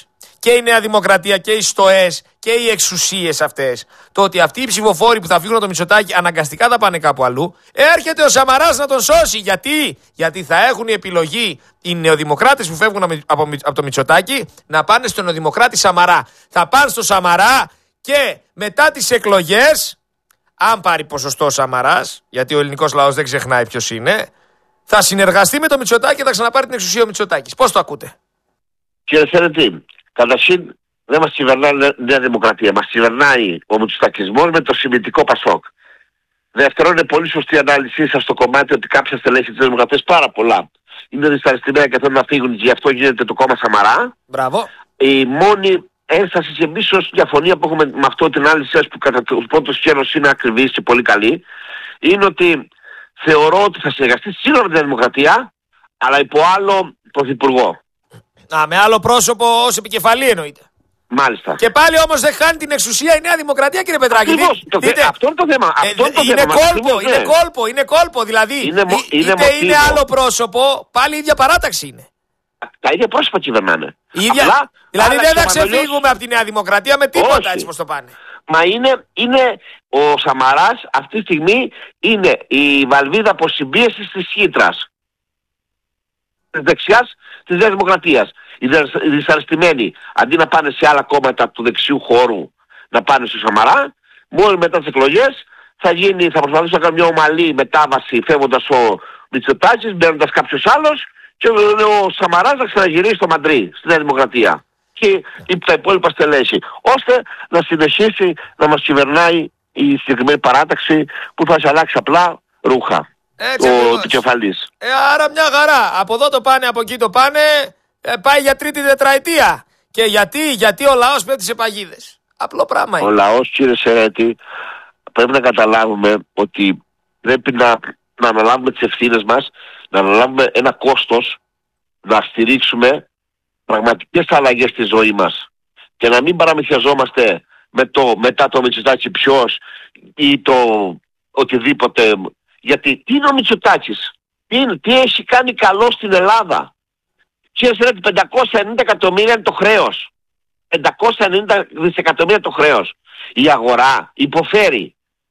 και η Νέα Δημοκρατία και οι ΣΤΟΕΣ και οι εξουσίες αυτές, το ότι αυτοί οι ψηφοφόροι που θα φύγουν από το Μητσοτάκη αναγκαστικά θα πάνε κάπου αλλού, έρχεται ο Σαμαράς να τον σώσει. Γιατί θα έχουν η επιλογή οι νεοδημοκράτες που φεύγουν από το Μητσοτάκη να πάνε στον νεοδημοκράτη Σαμαρά. Θα πάνε στο Σαμαρά και μετά τις εκλογές, αν πάρει ποσοστό Σαμαράς, γιατί ο ελληνικός λαός δεν ξεχνάει ποιος είναι, θα συνεργαστεί με το Μητσοτάκη και θα ξαναπάρει την εξουσία ο Μητσοτάκης. Πώς το ακούτε? Κύριε Σερετή, καταρχήν δεν μας κυβερνάει η Νέα Δημοκρατία. Μας κυβερνάει ο μητσοτακισμός με το συμμετικό Πασόκ. Δεύτερον, είναι πολύ σωστή η ανάλυση σας στο κομμάτι ότι κάποια στελέχη της Δημοκρατίας, πάρα πολλά, είναι δυσαρεστημένα και θέλουν να φύγουν και γι' αυτό γίνεται το κόμμα Σαμαρά. Μπράβο. Η μόνη ένσταση και ίσως διαφωνία που έχουμε με αυτό την ανάλυση σας, που κατά το πρώτο σκέλος είναι ακριβής και πολύ καλή, είναι ότι θεωρώ ότι θα συνεργαστεί σίγουρα με την Δημοκρατία, αλλά υπό άλλο πρωθυπουργό. Με άλλο πρόσωπο ως επικεφαλή εννοείται. Μάλιστα. Και πάλι όμως δεν χάνει την εξουσία η Νέα Δημοκρατία, κύριε Πετράκη. Αυτό είναι το θέμα. Είναι κόλπο. Δηλαδή, είναι άλλο πρόσωπο, πάλι η ίδια παράταξη είναι. Τα ίδια πρόσωπα κυβερνάνε. Δηλαδή δεν θα ξεφύγουμε από τη Νέα Δημοκρατία με τίποτα, έτσι πως το πάνε. Μα είναι ο Σαμαράς αυτή τη στιγμή είναι η βαλβίδα αποσυμπίεσης της Χήτρας. Της δεξιάς της Νέας Δημοκρατίας. Οι δυσαρεστημένοι, αντί να πάνε σε άλλα κόμματα του δεξιού χώρου, να πάνε στο Σαμαρά, μόλις μετά τις εκλογές θα προσπαθήσουν να κάνουν μια ομαλή μετάβαση, φεύγοντας ο Μητσοτάκης, μπαίνοντας κάποιος άλλος, και ο Σαμαράς να ξαναγυρίσει στο Μαντρί, στη Νέα Δημοκρατία. Και τα υπόλοιπα στελέχη, ώστε να συνεχίσει να μας κυβερνάει η συγκεκριμένη παράταξη που θα σε αλλάξει απλά ρούχα. Ο επικεφαλής. Άρα μια χαρά. Από εδώ το πάνε, από εκεί το πάνε, πάει για τρίτη τετραετία. Και γιατί ο λαός πέφτει σε παγίδες. Απλό πράγμα είναι. Ο λαός, κύριε Σερέτη, πρέπει να καταλάβουμε ότι πρέπει να αναλάβουμε τις ευθύνες μας, να αναλάβουμε ένα κόστος, να στηρίξουμε πραγματικές αλλαγές στη ζωή μας και να μην παραμυθιαζόμαστε μετά το Μητσοτάκη ποιος ή το οτιδήποτε. Γιατί τι είναι ο Μητσοτάκης, τι έχει κάνει καλό στην Ελλάδα? Κύριε Σερέτη, 590 εκατομμύρια είναι το χρέος. 590 δισεκατομμύρια το χρέος. Η αγορά υποφέρει.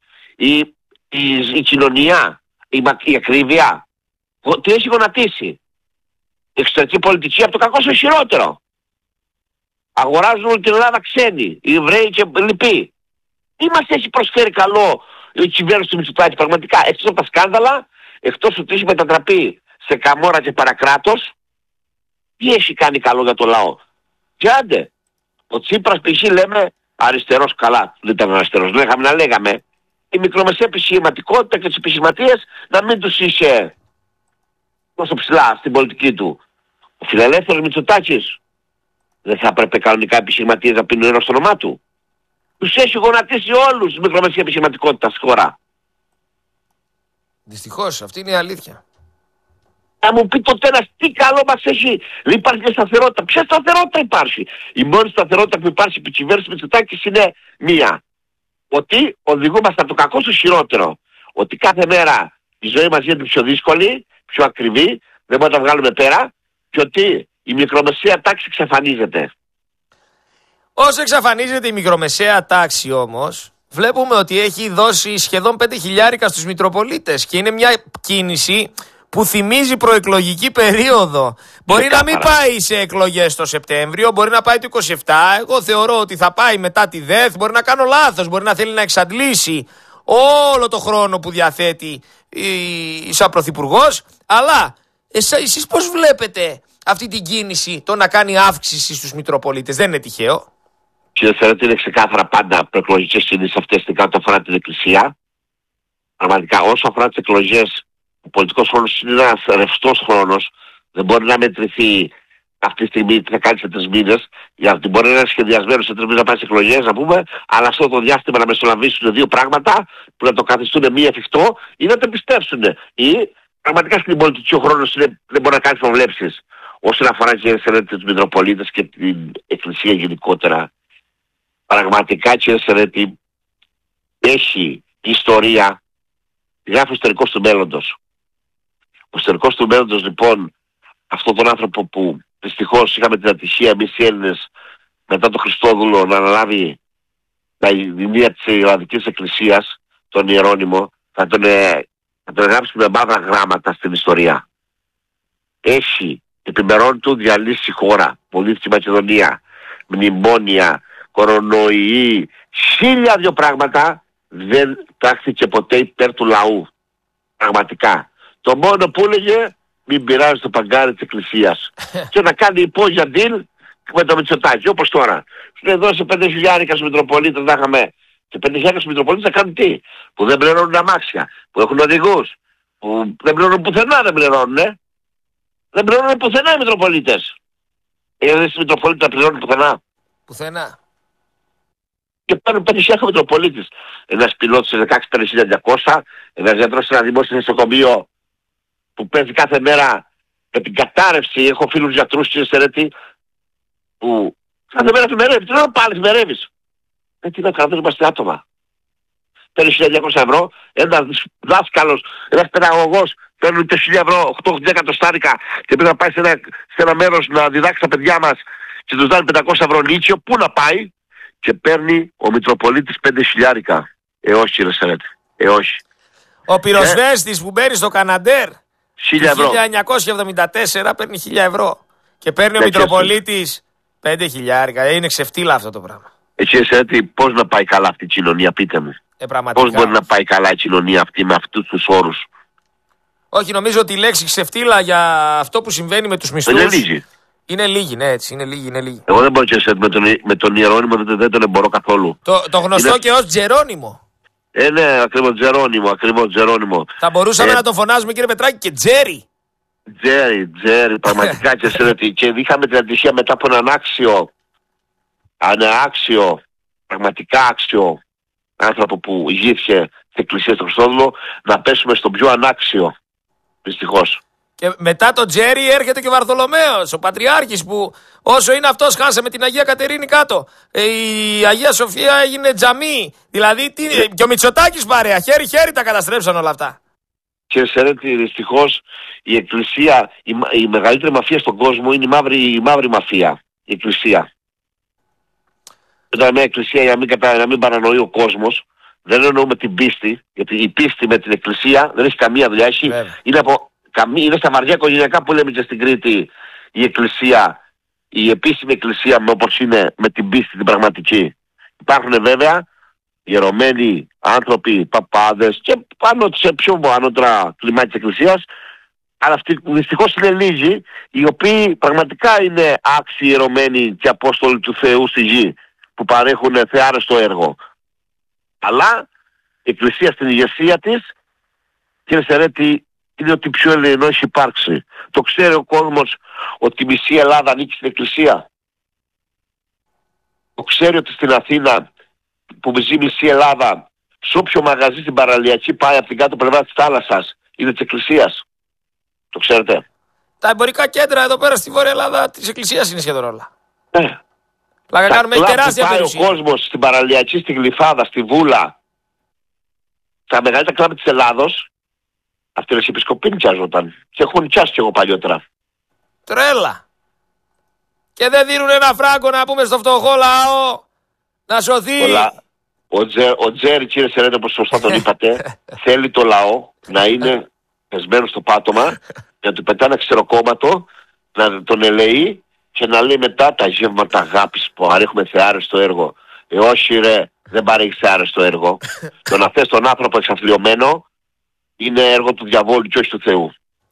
Η κοινωνία, η ακρίβεια. Τι έχει γονατίσει? Η εξωτερική πολιτική από το κακό στο χειρότερο. Αγοράζουν όλη την Ελλάδα ξένοι, οι Εβραίοι και λοιποί. Τι μας έχει προσφέρει καλό η κυβέρνηση του Μητσοτάκη πραγματικά? Εκτός από τα σκάνδαλα, εκτός ότι έχει μετατραπεί σε καμόρα και παρακράτος, τι έχει κάνει καλό για το λαό? Και άντε, ο Τσίπρας π.χ. λέμε αριστερός, καλά, δεν ήταν αριστερός, λέγαμε, η μικρομεσαία επιχειρηματικότητα και τις επιχειρηματίες να μην τους είχε τόσο ψηλά στην πολιτική του. Ο φιλελεύθερος Μητσοτάκης δεν θα έπρεπε κανονικά επιχειρηματίες να πίνουν ένα στο όνομά του? Τους έχει γονατίσει όλους τη μικρομεσαία επιχειρηματικότητα στη χώρα. Δυστυχώς, αυτή είναι η αλήθεια. Να μου πει το ένας τι καλό μας έχει. Δεν υπάρχει και σταθερότητα. Ποια σταθερότητα υπάρχει? Η μόνη σταθερότητα που υπάρχει επί κυβέρνηση Μητσοτάκης είναι μία. Ότι οδηγούμαστε από το κακό στο χειρότερο. Ότι κάθε μέρα η ζωή μας γίνεται πιο δύσκολη, πιο ακριβή, δεν μπορούμε να τα βγάλουμε πέρα, και ότι η μικρομεσαία τάξη εξαφανίζεται. Όσο εξαφανίζεται η μικρομεσαία τάξη όμως, βλέπουμε ότι έχει δώσει σχεδόν 5.000 στους Μητροπολίτες και είναι μια κίνηση που θυμίζει προεκλογική περίοδο. Μπορεί να μην πάει σε εκλογές το Σεπτέμβριο, μπορεί να πάει το 27. Εγώ θεωρώ ότι θα πάει μετά τη ΔΕΘ. Μπορεί να κάνω λάθος, μπορεί να θέλει να εξαντλήσει όλο το χρόνο που διαθέτει σαν πρωθυπουργός. Αλλά εσείς πώς βλέπετε αυτή την κίνηση, το να κάνει αύξηση στους Μητροπολίτες? Δεν είναι τυχαίο. Κύριε Σερέτη, είναι ξεκάθαρα πάντα προεκλογικές κινήσεις αυτές στην κάτω αφορά την Εκκλησία. Πραγματικά, όσο αφορά τις εκλογές, ο πολιτικός χρόνος είναι ένας ρευστός χρόνος. Δεν μπορεί να μετρηθεί αυτή τη στιγμή τι θα κάνει σε 3 μήνες. Γιατί μπορεί να είναι σχεδιασμένο σε 3 μήνες να πάει σε εκλογές, να πούμε, αλλά αυτό το διάστημα να μεσολαβήσουν 2 πράγματα που να το καθιστούν μη εφικτό ή να το πιστέψουν. Ή πραγματικά στην πολιτική ο χρόνος δεν μπορεί να κάνει προβλέψεις. Όσον αφορά και τους Μητροπολίτες και την Εκκλησία γενικότερα, πραγματικά, κύριε Σερέτη, έχει ιστορία, γράφει ο ιστορικός του μέλλοντος. Ο ιστορικός του μέλλοντος, λοιπόν, αυτόν τον άνθρωπο που δυστυχώς είχαμε την ατυχία εμείς οι Έλληνες μετά τον Χριστόδουλο να αναλάβει τα ιδρύματα της Ελλαδικής Εκκλησίας, τον Ιερώνυμο, θα τον γράψει με μαύρα γράμματα στην ιστορία. Έχει επιμερών του διαλύσει χώρα, πολύ στη Μακεδονία, μνημόνια, κορονοϊοί, 1002 πράγματα, δεν τάχθηκε ποτέ υπέρ του λαού. Πραγματικά. Το μόνο που έλεγε, μην πειράζει το παγκάρι της Εκκλησίας. Και να κάνει υπόγεια deal με το Μητσοτάκη, όπως τώρα. Σου δώσει 5.000 στους Μητροπολίτες να είχαμε. Και 5.000 στους Μητροπολίτες να κάνουν τι? Που δεν πληρώνουν αμάξια, που έχουν οδηγούς, που δεν πληρώνουν πουθενά, δεν πληρώνουν. Δεν πληρώνουν πουθενά οι Μητροπολίτες. Στις Μητροπολίτες να πληρώνουν πουθενά. Πουθενά. Και παίρνουν 5.000 Μητροπολίτες. Ένας πιλότος σε 16.200, ένας γιατρός σε ένα δημόσιο νοσοκομείο που παίζει κάθε μέρα με την κατάρρευση. Έχω φίλους γιατρούς και Σερέτη που κάθε μέρα εφημερεύει. Τι να πάλι εφημερεύεις? Τι να κάνουμε, είμαστε άτομα. Παίρνει 1.200 ευρώ, ένας δάσκαλος, ένας παιδαγωγός παίρνουν 1.000 ευρώ, 8-10 εκατοστάρικα και πρέπει να πάει σε ένα μέρος να διδάξει τα παιδιά μας και τους δάνει 500 ευρώ λύκειο. Πού να πάει? Και παίρνει ο Μητροπολίτης 5.000. Όχι ρε Σερέτη, όχι. Ο πυροσβέστης που μπαίνει στο Καναντέρ 1974 παίρνει 1.000 ευρώ. Και παίρνει ο Μητροπολίτης 5.000. Είναι ξεφτύλα αυτό το πράγμα. Εσύ Σερέτη, πώς να πάει καλά αυτή η κοινωνία, πείτε μου? Πώς μπορεί να πάει καλά η κοινωνία αυτή με αυτούς τους όρους? Όχι, νομίζω ότι η λέξη ξεφτύλα για αυτό που συμβαίνει με τους μισθούς είναι λίγη. Είναι λίγη, ναι, έτσι, είναι λίγη. Εγώ δεν μπορώ και με τον Ιερώνυμο, δεν τον εμπορώ καθόλου. Το γνωστό και ως Τζερόνυμο. Ναι, ακριβώς Τζερόνυμο. Θα μπορούσαμε να τον φωνάζουμε, κύριε Πετράκη, και Τζέρι. Τζέρι, πραγματικά και Σερέτη. Και είχαμε την ατυχία μετά από έναν ανάξιο, πραγματικά άξιο άνθρωπο που ηγήθηκε στην Εκκλησία του Χριστόδουλου, να πέσουμε στον πιο ανάξιο, δυστυχώς. Και μετά τον Τζέρι έρχεται και ο Βαρθολομαίος, ο Πατριάρχης, που όσο είναι αυτός χάσε με την Αγία Κατερίνη κάτω. Η Αγία Σοφία έγινε τζαμί. Δηλαδή και ο Μητσοτάκης παρέα, χέρι-χέρι τα καταστρέψαν όλα αυτά. Και Σερέτη, δυστυχώς η Εκκλησία, η μεγαλύτερη μαφία στον κόσμο είναι η μαύρη μαφία, η Εκκλησία. Όταν μια Εκκλησία, για να μην παρανοεί ο κόσμος, δεν εννοούμε την πίστη, γιατί η πίστη με την Εκκλησία δεν έχει καμία δουλειά. Είναι στα βαριά οικογενειακά που λέμε και στην Κρήτη η Εκκλησία, η επίσημη Εκκλησία όπως είναι με την πίστη την πραγματική. Υπάρχουν βέβαια ιερωμένοι άνθρωποι, παπάδες και πάνω σε πιο ανώτερα κλιμάκια της Εκκλησίας, αλλά αυτοί δυστυχώς είναι λίγοι οι οποίοι πραγματικά είναι άξιοι ιερωμένοι και απόστολοι του Θεού στη γη, που παρέχουν θεάρεστο έργο. Αλλά η Εκκλησία στην ηγεσία της, κύριε Σερέτη, είναι ότι πιο ελληνό έχει υπάρξει. Το ξέρει ο κόσμος ότι η μισή Ελλάδα ανήκει στην Εκκλησία. Το ξέρει ότι στην Αθήνα που ζει μισή Ελλάδα, σε όποιο μαγαζί στην παραλιακή πάει από την κάτω πλευρά της θάλασσας, είναι της Εκκλησίας. Το ξέρετε? Τα εμπορικά κέντρα εδώ πέρα στη Βόρεια Ελλάδα της Εκκλησίας είναι σχεδόν όλα. Ναι. Έχει τεράστια περιουσία. Πάει ο κόσμος στην παραλιακή, στη Γλυφάδα, στη Βούλα, τα μεγαλύτερα κλαμπ της Ελλάδος, αυτές οι επισκοποί νοικιάζονταν. Και έχω νοικιάσει κι εγώ παλιότερα. Τρέλα. Και δεν δίνουν ένα φράγκο να πούμε στο φτωχό λαό να σωθεί. Ο Τζέρι, κύριε Σερέτη, όπως σωστά τον είπατε, θέλει το λαό να είναι πεσμένο στο πάτωμα, να του πετάει ένα ξεροκόμματο, να τον ελεεί και να λέει μετά τα γεύματα αγάπης που παρέχουμε θεάρεστο έργο. Όχι ρε, δεν παρέχει θεάρεστο έργο. Το να θες τον άνθρωπο εξαθλιωμένο είναι έργο του διαβόλου και όχι του Θεού.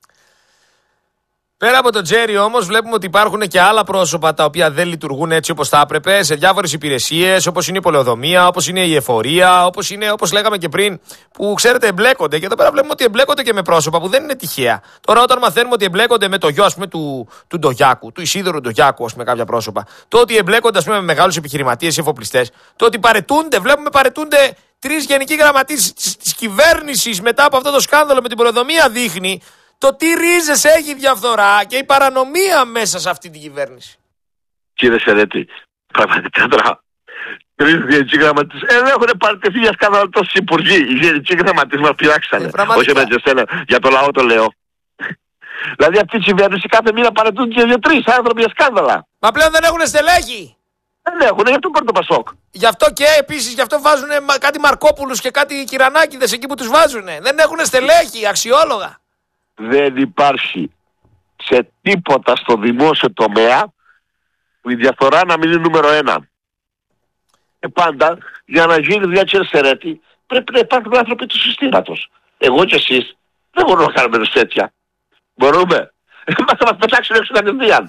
Πέρα από τον Τζέρι όμως βλέπουμε ότι υπάρχουν και άλλα πρόσωπα τα οποία δεν λειτουργούν έτσι όπως θα έπρεπε σε διάφορες υπηρεσίες, όπως είναι η πολεοδομία, όπως είναι η εφορία, όπως είναι, όπως λέγαμε και πριν, που ξέρετε εμπλέκονται. Και εδώ πέρα βλέπουμε ότι εμπλέκονται και με πρόσωπα που δεν είναι τυχαία. Τώρα όταν μαθαίνουμε ότι εμπλέκονται με το γιο ας πούμε του Ντογιάκου, του Ισίδωρου Ντογιάκου, ας πούμε, κάποια πρόσωπα, το ότι εμπλέκονται ας πούμε με μεγάλους επιχειρηματίες ή εφοπλιστές, το ότι παρετούνται 3 γενικοί γραμματείς της κυβέρνησης μετά από αυτό το σκάνδαλο με την πολεοδομία, δείχνει το τι ρίζες έχει η διαφθορά και η παρανομία μέσα σε αυτή την κυβέρνηση. Κύριε Σερέτη, πραγματικά τώρα 3 γενικοί γραμματείς έχουν παραιτηθεί για σκάνδαλο τόσοι υπουργοί. Οι γενικοί γραμματείς μας πειράξανε. Όχι με εσένα, για το λαό το λέω. Δηλαδή αυτή η κυβέρνηση κάθε μήνα παραιτούν και 2-3 άνθρωποι για σκάνδαλα. Μα πλέον δεν έχουν στελέχη. Δεν έχουν, γι' αυτό παίρνει το Πασόκ. Γι' αυτό και επίσης, γι' αυτό βάζουν κάτι Μαρκόπουλους και κάτι Κυρανάκηδες εκεί που τους βάζουν. Δεν έχουν στελέχη, αξιόλογα. Δεν υπάρχει σε τίποτα στο δημόσιο τομέα που η διαφορά να μην είναι νούμερο 1. Πάντα για να γίνει δουλειά της Ερέτη πρέπει να υπάρχουν άνθρωποι του συστήματος. Εγώ και εσείς δεν μπορούμε να κάνουμε τέτοια. Μπορούμε. Θα μας πετάξουν έξω κατευθείαν.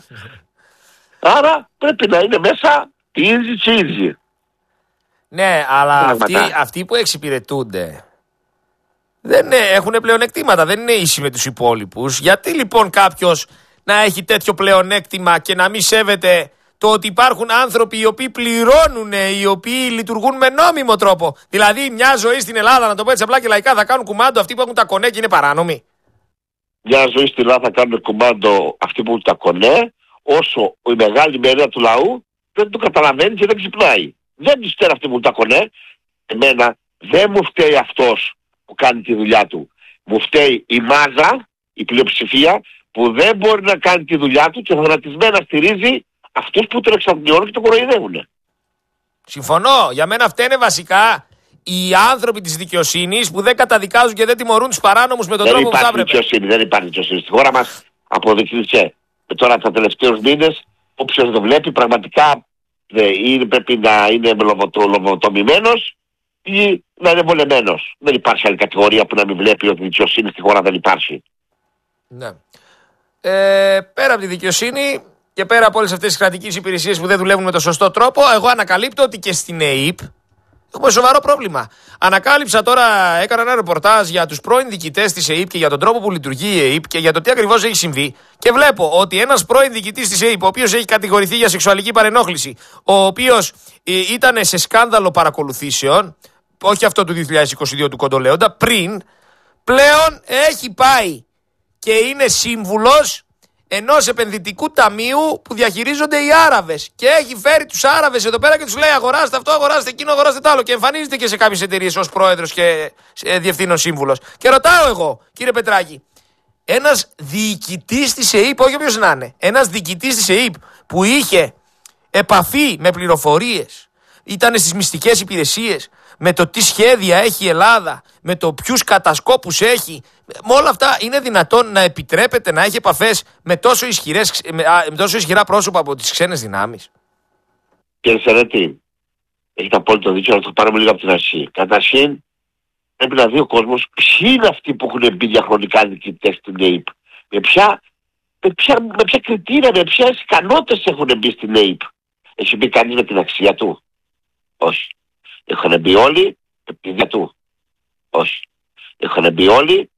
Άρα πρέπει να είναι μέσα οι ίδιοι και οι ίδιοι. Ναι, αλλά αυτοί που εξυπηρετούνται δεν έχουν πλεονεκτήματα, δεν είναι ίσοι με τους υπόλοιπους. Γιατί λοιπόν κάποιος να έχει τέτοιο πλεονέκτημα και να μην σέβεται το ότι υπάρχουν άνθρωποι οι οποίοι πληρώνουν, οι οποίοι λειτουργούν με νόμιμο τρόπο? Δηλαδή, μια ζωή στην Ελλάδα, να το πω έτσι απλά και λαϊκά, θα κάνουν κουμάντο αυτοί που έχουν τα κονέ και είναι παράνομοι. Μια ζωή στην Ελλάδα θα κάνουν κουμάντο αυτοί που έχουν τα κονέ, όσο η μεγάλη μερίδα του λαού δεν το καταλαβαίνει και δεν ξυπνάει. Δεν του φταίει αυτοί που έχουν τα κονέ. Εμένα δεν μου φταίει αυτός που κάνει τη δουλειά του. Μου φταίει η μάζα, η πλειοψηφία, που δεν μπορεί να κάνει τη δουλειά του και φανατισμένα στηρίζει αυτούς που τον εξαπληρώνουν και τον κοροϊδεύουν. Συμφωνώ. Για μένα φταίνε βασικά οι άνθρωποι της δικαιοσύνης που δεν καταδικάζουν και δεν τιμωρούν τους παράνομους με τον τρόπο που θα έπρεπε. Δεν υπάρχει δικαιοσύνη. Στη χώρα μας αποδείχθηκε τώρα τα τελευταίους μήνες, όποιος το βλέπει πραγματικά πρέπει να είναι λογοτομημένος ή να είναι βολεμένος. Δεν υπάρχει άλλη κατηγορία που να μην βλέπει ότι η δικαιοσύνη στη χώρα δεν υπάρχει. Ναι. Πέρα από τη δικαιοσύνη και πέρα από όλες αυτές τις κρατικές υπηρεσίες που δεν δουλεύουν με τον σωστό τρόπο, εγώ ανακαλύπτω ότι και στην ΕΕΠ έχουμε σοβαρό πρόβλημα. Ανακάλυψα τώρα, έκανα ένα ρεπορτάζ για τους πρώην διοικητές της ΕΕΠ και για τον τρόπο που λειτουργεί η ΕΕΠ και για το τι ακριβώς έχει συμβεί. Και βλέπω ότι ένας πρώην διοικητής της ΕΕΠ, ο οποίος έχει κατηγορηθεί για σεξουαλική παρενόχληση, ο οποίος ήταν σε σκάνδαλο παρακολουθήσεων, όχι αυτό του 2022 του Κοντολέοντα, πλέον έχει πάει και είναι σύμβουλος ενός επενδυτικού ταμείου που διαχειρίζονται οι Άραβες. Και έχει φέρει τους Άραβες εδώ πέρα και τους λέει: αγοράστε αυτό, αγοράστε εκείνο, αγοράστε το άλλο. Και εμφανίζεται και σε κάποιες εταιρείες ως πρόεδρος και διευθύνων σύμβουλος. Και ρωτάω εγώ, κύριε Πετράκη, ένας διοικητής της ΕΕΠ, όχι όποιος να είναι, ένας διοικητής της ΕΕΠ που είχε επαφή με πληροφορίες, ήταν στις μυστικές υπηρεσίες, με το τι σχέδια έχει η Ελλάδα, με το ποιους κατασκόπους έχει, με όλα αυτά είναι δυνατόν να επιτρέπεται να έχει επαφές με τόσο ισχυρά πρόσωπα από τις ξένες δυνάμεις? Κύριε Σερέτη, έχετε απόλυτο δίκιο, να το πάρουμε λίγο από την αρχή. Καταρχήν, πρέπει να δει ο κόσμος ποιοι είναι αυτοί που έχουν μπει διαχρονικά διοικητές στην ΕΕΠ. Με ποια κριτήρια, με ποιες ικανότητες έχουν μπει στην ΕΕΠ. Έχει μπει κανείς με την αξία του? Όχι. Έχουν μπει όλοι με την ίδια του? Όχι. Έχουν μπει όλοι